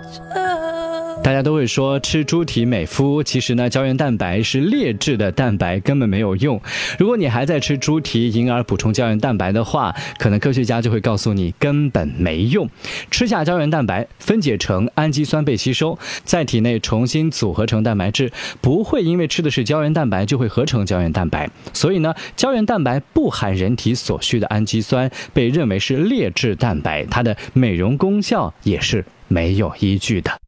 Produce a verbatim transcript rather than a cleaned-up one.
大家都会说吃猪蹄美肤，其实呢胶原蛋白是劣质的蛋白，根本没有用。如果你还在吃猪蹄因而补充胶原蛋白的话，可能科学家就会告诉你根本没用。吃下胶原蛋白分解成氨基酸被吸收，在体内重新组合成蛋白质，不会因为吃的是胶原蛋白就会合成胶原蛋白。所以呢胶原蛋白不含人体所需的氨基酸，被认为是劣质蛋白，它的美容功效也是没有依据的。